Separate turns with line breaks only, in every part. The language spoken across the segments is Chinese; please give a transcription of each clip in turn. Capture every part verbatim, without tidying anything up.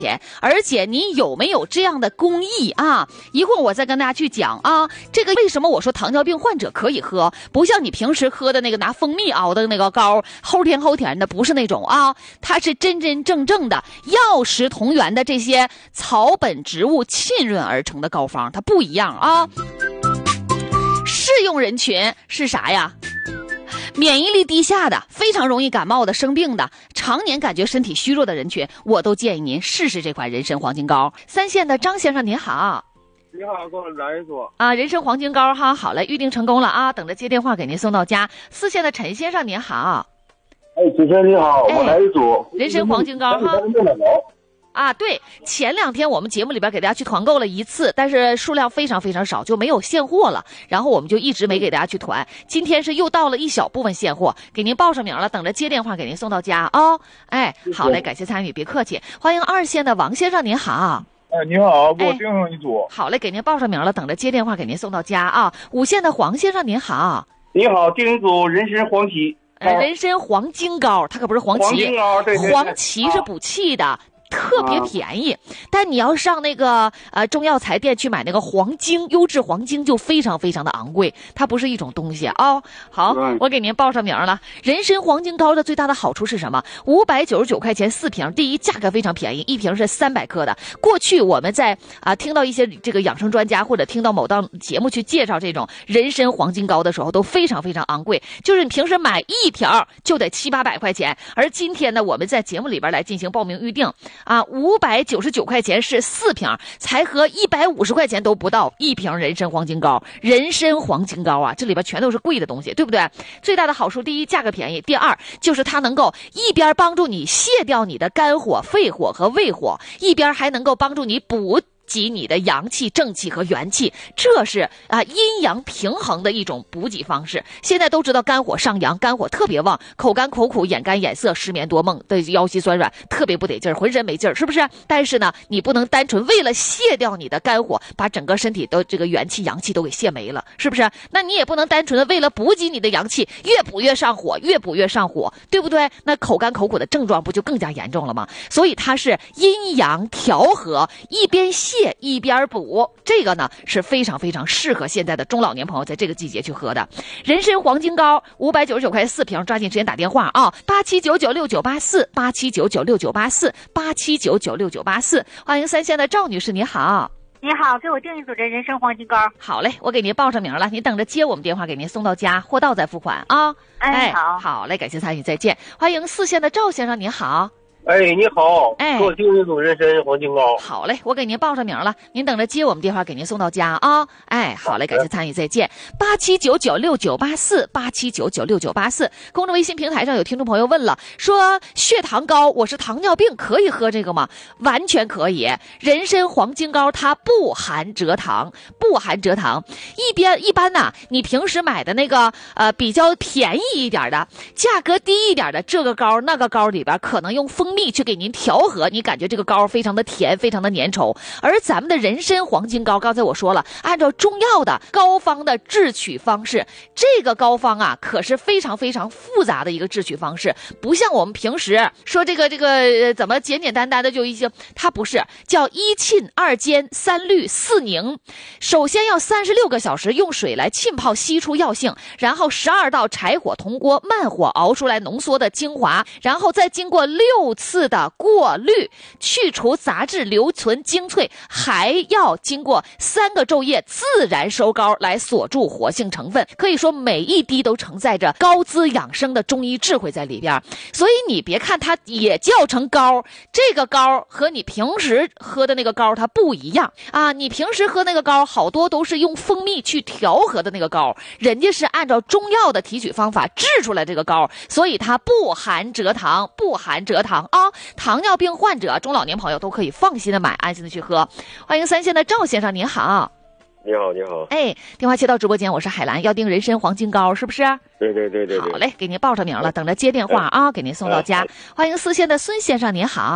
而且你有没有这样的工艺啊？一会儿我再跟大家去讲啊。这个为什么我说糖尿病患者可以喝，不像你平时喝的那个拿蜂蜜熬的那个膏，齁甜齁甜的，不是那种啊，它是真真正正的药食同源的这些草本植物浸润而成的膏方，它不一样啊。适用人群是啥呀？免疫力低下的，非常容易感冒的，生病的，常年感觉身体虚弱的人群，我都建议您试试这款人参黄金膏。三线的张先生您好。
你好，给我来一组
啊，人参黄金膏哈，好嘞，预定成功了啊，等着接电话给您送到家。四线的陈先生您好。
哎，主持人你好，哎、我来一组
人参黄金膏哈。啊，对，前两天我们节目里边给大家去团购了一次，但是数量非常非常少，就没有现货了，然后我们就一直没给大家去团。今天是又到了一小部分现货，给您报上名了，等着接电话给您送到家啊、哦。哎，好嘞，感谢参与，别客气。欢迎二线的王先生您好。
哎，你好，给我订上一组、
哎。好嘞，给您报上名了，等着接电话给您送到家啊。五线的黄先生您好。
你好，订一组人参黄芪。
呃，人参黄金膏，它可不是黄芪，
黄金膏，对对对，
黄芪是补气的。啊，特别便宜，但你要上那个呃中药材店去买那个黄精，优质黄精就非常非常的昂贵，它不是一种东西啊、哦。好，我给您报上名了。人参黄金膏的最大的好处是什么？五百九十九块钱四瓶，第一价格非常便宜，一瓶是三百克的。过去我们在啊听到一些这个养生专家或者听到某档节目去介绍这种人参黄金膏的时候，都非常非常昂贵，就是你平时买一条就得七八百块钱，而今天呢，我们在节目里边来进行报名预定。啊，五百九十九块钱是四瓶，才合一百五十块钱都不到一瓶人参黄金膏。人参黄金膏啊，这里边全都是贵的东西，对不对？最大的好处，第一，价格便宜；第二，就是它能够一边帮助你卸掉你的肝火、肺火和胃火，一边还能够帮助你补给你的阳气、正气和元气，这是啊阴阳平衡的一种补给方式。现在都知道肝火上扬，肝火特别旺，口干口苦、眼干眼涩、失眠多梦的腰膝酸软，特别不得劲儿，浑身没劲儿，是不是？但是呢，你不能单纯为了卸掉你的肝火，把整个身体的这个元气、阳气都给卸没了，是不是？那你也不能单纯的为了补给你的阳气，越补越上火，越补越上火，对不对？那口干口苦的症状不就更加严重了吗？所以它是阴阳调和，一边卸一边补，这个呢是非常非常适合现在的中老年朋友在这个季节去喝的。人参黄金膏五百九十九块四瓶，抓紧时间打电话啊！八七九九六九八四，八七九九六九八四，八七九九六九八四。欢迎三线的赵女士，你好。
你好，给我订一组这人参黄金膏。
好嘞，我给您报上名了，您等着接我们电话，给您送到家，货到再付款啊。
哎，好，
好嘞，感谢参与，再见。欢迎四线的赵先生，您好。
哎，你好，
哎，
给我订一组人参黄金膏。
好嘞，我给您报上名了，您等着接我们电话，给您送到家啊。哎，好嘞，感谢参与，再见。八七九九六九八四，八七九九六九八四。公众微信平台上有听众朋友问了，说血糖高，我是糖尿病，可以喝这个吗？完全可以。人参黄金膏它不含蔗糖，不含蔗糖。一边一般呐，你平时买的那个呃比较便宜一点的，价格低一点的这个膏那个膏里边可能用蜂蜜去给您调和，你感觉这个膏非常的甜，非常的粘稠。而咱们的人参黄金膏，刚才我说了，按照中药的膏方的制取方式，这个膏方啊可是非常非常复杂的一个制取方式，不像我们平时说这个这个、呃、怎么简简单单的就一些，它不是，叫一沁二煎三滤四凝。首先要三十六个小时用水来浸泡吸出药性，然后十二道柴火铜锅慢火熬出来浓缩的精华，然后再经过六次的过滤，去除杂质，留存精粹，还要经过三个昼夜自然收膏来锁住活性成分。可以说每一滴都承载着高滋养生的中医智慧在里边。所以你别看它也叫成膏，这个膏和你平时喝的那个膏它不一样啊！你平时喝那个膏好多都是用蜂蜜去调和的那个膏，人家是按照中药的提取方法制出来这个膏，所以它不含蔗糖，不含蔗糖啊！糖尿病患者、中老年朋友都可以放心的买，安心的去喝。欢迎三线的赵先生，您好。
你好，你好。
哎，电话接到直播间，我是海兰，要订人参黄金膏，是不是？
对对对对对。
好嘞，给您报上名了，等着接电话啊，给您送到家。欢迎四线的孙先生，您好。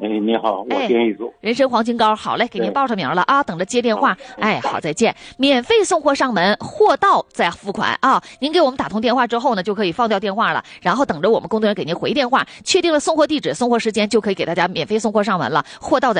哎，你好，我订一组、
哎、人参黄金膏。好嘞，给您报上名了啊，等着接电话。哎，好，再见。免费送货上门，货到再付款啊。您给我们打通电话之后呢，就可以放掉电话了，然后等着我们工作人员给您回电话，确定了送货地址、送货时间，就可以给大家免费送货上门了。货到再